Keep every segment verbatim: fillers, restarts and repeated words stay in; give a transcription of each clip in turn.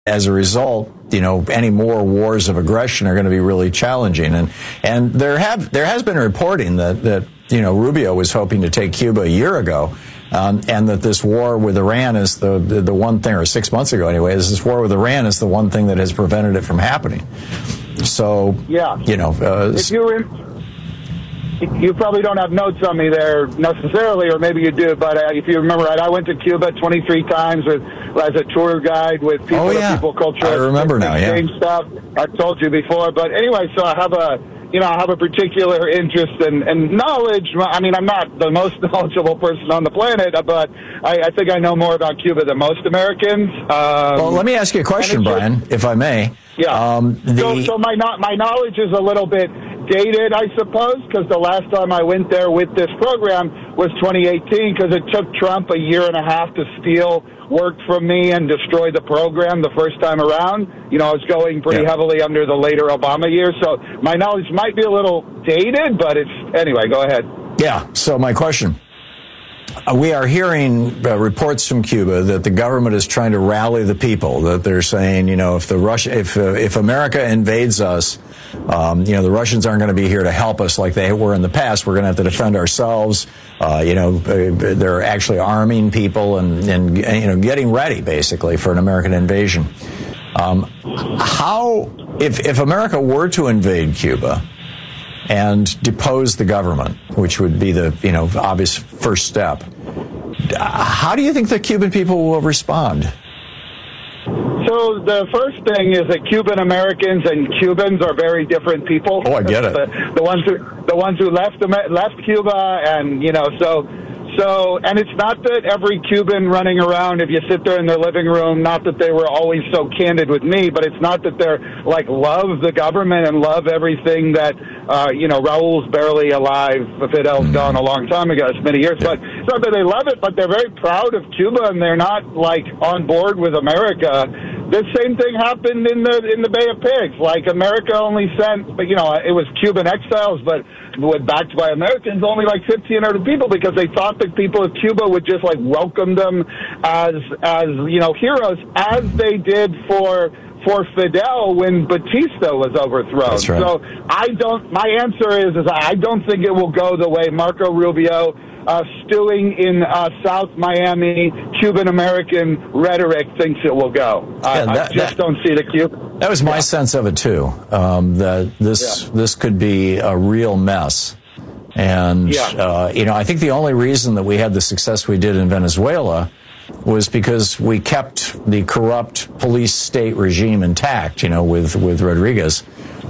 as a result, you know, any more wars of aggression are going to be really challenging. And and there have there has been reporting that that you know Rubio was hoping to take Cuba a year ago, um, and that this war with Iran is the, the the one thing, or six months ago anyway, is this war with Iran is the one thing that has prevented it from happening. So yeah, you know, uh, if you're in. You probably don't have notes on me there necessarily, or maybe you do, but uh, if you remember right, I went to Cuba twenty-three times with, as a tour guide with people, oh, yeah. people culture. I remember now, yeah. Stuff. I've told you before, but anyway, so I have a, you know, I have a particular interest and in, in knowledge. I mean, I'm not the most knowledgeable person on the planet, but I, I think I know more about Cuba than most Americans. Um, well, let me ask you a question, Brian, just, if I may. Yeah. Um, the... So, so my my knowledge is a little bit dated, I suppose, because the last time I went there with this program was twenty eighteen, because it took Trump a year and a half to steal work from me and destroy the program the first time around. You know, I was going pretty yeah. heavily under the later Obama years, so my knowledge might be a little dated, but it's, anyway, go ahead. Yeah, so my question. Uh, we are hearing uh, reports from Cuba that the government is trying to rally the people, that they're saying, you know, if the Russia, if uh, if America invades us, um, you know, the Russians aren't going to be here to help us like they were in the past. We're going to have to defend ourselves. Uh, you know, uh, they're actually arming people and, and, you know, getting ready, basically, for an American invasion. Um, how, if if America were to invade Cuba and depose the government, which would be the, you know, obvious first step, how do you think the Cuban people will respond? So the first thing is that Cuban Americans and Cubans are very different people. Oh, I get it. The, the ones who the ones who left left Cuba, and you know, so so, and it's not that every Cuban running around, if you sit there in their living room, not that they were always so candid with me, but it's not that they're like love the government and love everything that, uh, you know, Raul's barely alive, Fidel's mm-hmm. gone a long time ago, it's many years, yeah. but it's not that they love it, but they're very proud of Cuba and they're not like on board with America. The same thing happened in the in the Bay of Pigs. Like America only sent, but you know, it was Cuban exiles, but backed by Americans, only like fifteen hundred people, because they thought that people of Cuba would just like welcome them as as you know heroes, as they did for for Fidel when Batista was overthrown. That's right. So I don't. My answer is is I don't think it will go the way Marco Rubio. Uh, stewing in uh, South Miami Cuban-American rhetoric thinks it will go. Uh, yeah, that, I just that, don't see the Cuban. That was my yeah. sense of it, too, um, that this yeah. this could be a real mess. And, yeah. uh, you know, I think the only reason that we had the success we did in Venezuela was because we kept the corrupt police state regime intact, you know, with, with Rodriguez.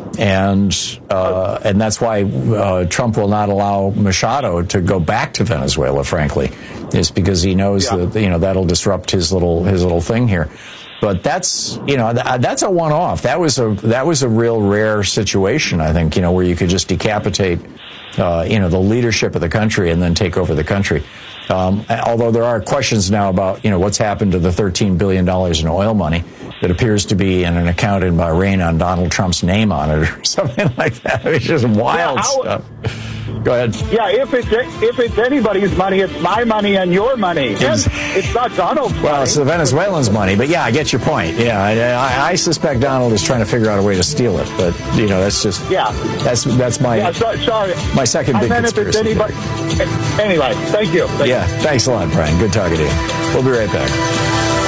And uh, and that's why uh, Trump will not allow Machado to go back to Venezuela, frankly, is because he knows yeah. that, you know, that'll disrupt his little his little thing here. But that's, you know, th- that's a one-off. That was a that was a real rare situation, I think, you know, where you could just decapitate, uh, you know, the leadership of the country and then take over the country. Um, although there are questions now about, you know, what's happened to the thirteen billion dollars in oil money that appears to be in an account in Bahrain on Donald Trump's name on it or something like that. It's just wild yeah, how, stuff. Go ahead. Yeah, if it's if it's anybody's money, it's my money and your money. It's, it's not Donald's money. Well, it's the Venezuelans' money, but yeah, I get your point. Yeah, I, I, I suspect Donald is trying to figure out a way to steal it, but you know, that's just yeah, that's that's my yeah, so, sorry. my second and big then conspiracy. If it's anybody, anyway, thank you. Thank yeah, you. Thanks a lot, Brian. Good talking to you. We'll be right back.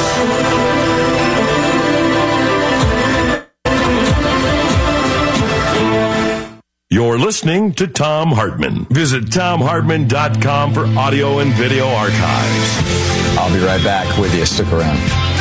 You're listening to Thom Hartmann. Visit Thom Hartmann dot com for audio and video archives. I'll be right back with you. Stick around.